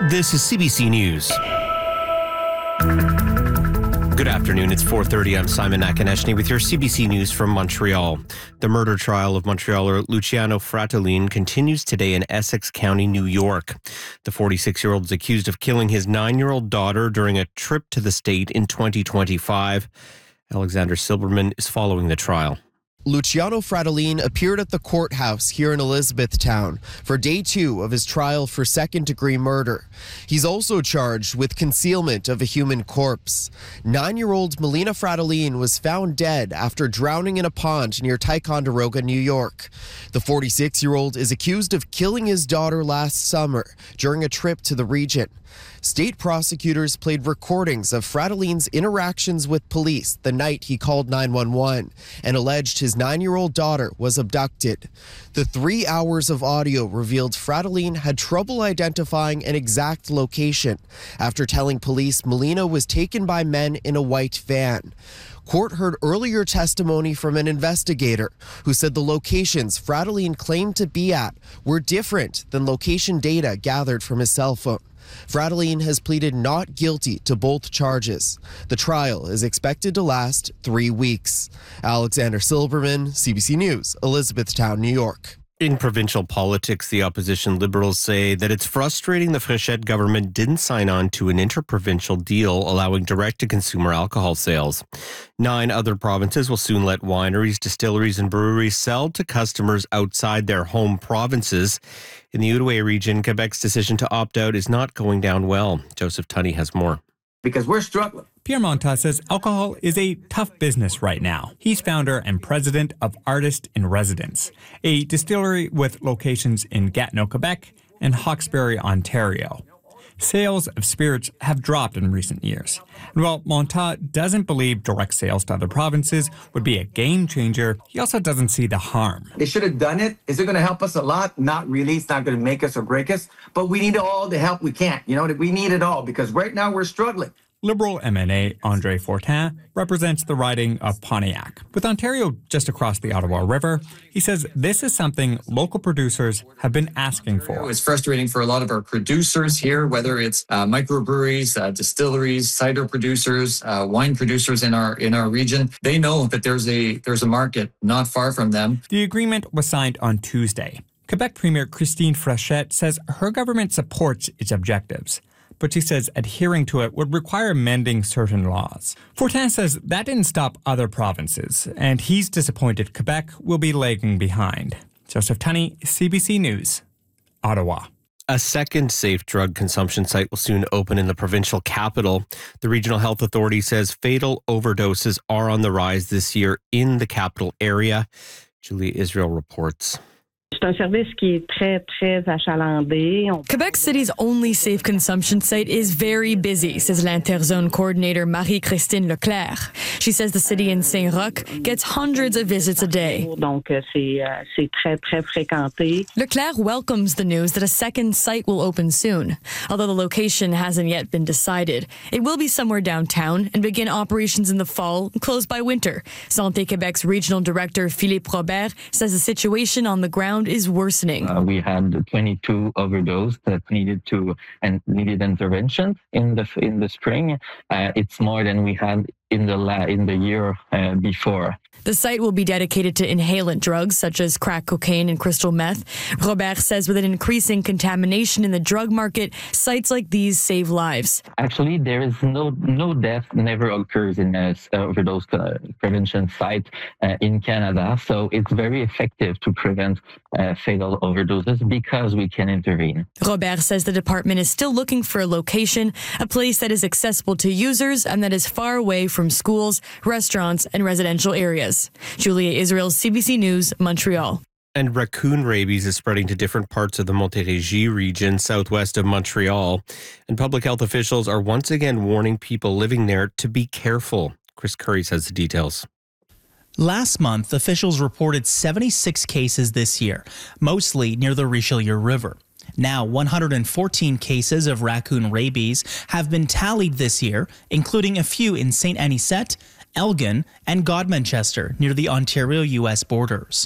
This is CBC News. Good afternoon. It's 4:30. I'm Simon Nakaneshny with your CBC News from Montreal. The murder trial of Montrealer Luciano Fratellin continues today in Essex County, New York. The 46-year-old is accused of killing his 9-year-old daughter during a trip to the state in 2025. Alexander Silberman is following the trial. Luciano Fratellin appeared at the courthouse here in Elizabethtown for day 2 of his trial for second-degree murder. He's also charged with concealment of a human corpse. 9-year-old Melina Fratellin was found dead after drowning in a pond near Ticonderoga, New York. The 46-year-old is accused of killing his daughter last summer during a trip to the region. State prosecutors played recordings of Fratellin's interactions with police the night he called 911 and alleged his 9-year-old daughter was abducted. The 3 hours of audio revealed Fratellin had trouble identifying an exact location after telling police Melina was taken by men in a white van. Court heard earlier testimony from an investigator who said the locations Fratellin claimed to be at were different than location data gathered from his cell phone. Fratellin has pleaded not guilty to both charges. The trial is expected to last 3 weeks. Alexander Silberman, CBC News, Elizabethtown, New York. In provincial politics, the opposition Liberals say that it's frustrating the Fréchette government didn't sign on to an interprovincial deal allowing direct-to-consumer alcohol sales. 9 other provinces will soon let wineries, distilleries and breweries sell to customers outside their home provinces. In the Outaouais region, Quebec's decision to opt out is not going down well. Joseph Tunney has more. Because we're struggling. Pierre Montas says alcohol is a tough business right now. He's founder and president of Artist in Residence, a distillery with locations in Gatineau, Quebec, and Hawkesbury, Ontario. Sales of spirits have dropped in recent years. And while Montas doesn't believe direct sales to other provinces would be a game changer, he also doesn't see the harm. They should have done it. Is it going to help us a lot? Not really. It's not going to make us or break us. But we need all the help we can. We need it all because right now we're struggling. Liberal MNA Andre Fortin represents the riding of Pontiac. With Ontario just across the Ottawa River, he says this is something local producers have been asking for. It's frustrating for a lot of our producers here, whether it's microbreweries, distilleries, cider producers, wine producers in our region. They know that there's a market not far from them. The agreement was signed on Tuesday. Quebec Premier Christine Fréchette says her government supports its objectives, but she says adhering to it would require amending certain laws. Fortin says that didn't stop other provinces, and he's disappointed Quebec will be lagging behind. Joseph Tunney, CBC News, Ottawa. A second safe drug consumption site will soon open in the provincial capital. The regional health authority says fatal overdoses are on the rise this year in the capital area. Julia Israel reports. C'est un service qui est très, très achalandé. Quebec City's only safe consumption site is very busy, says l'Interzone coordinator Marie-Christine Leclerc. She says the city in Saint-Roch gets hundreds of visits a day. Donc, c'est très, très fréquenté. Leclerc welcomes the news that a second site will open soon. Although the location hasn't yet been decided, it will be somewhere downtown and begin operations in the fall, closed by winter. Santé Quebec's regional director Philippe Robert says the situation on the ground is worsening. We had 22 overdose that needed intervention in the spring. It's more than we had in the year before. The site will be dedicated to inhalant drugs such as crack cocaine and crystal meth. Robert says with an increasing contamination in the drug market, sites like these save lives. Actually, there is no death never occurs in a overdose prevention site in Canada. So it's very effective to prevent fatal overdoses because we can intervene. Robert says the department is still looking for a location, a place that is accessible to users and that is far away from schools, restaurants, and residential areas. Julia Israel, CBC News, Montreal. And raccoon rabies is spreading to different parts of the Montérégie region, southwest of Montreal. And public health officials are once again warning people living there to be careful. Chris Curry has the details. Last month, officials reported 76 cases this year, mostly near the Richelieu River. Now, 114 cases of raccoon rabies have been tallied this year, including a few in St. Anisette, Elgin, and Godmanchester near the Ontario-U.S. borders.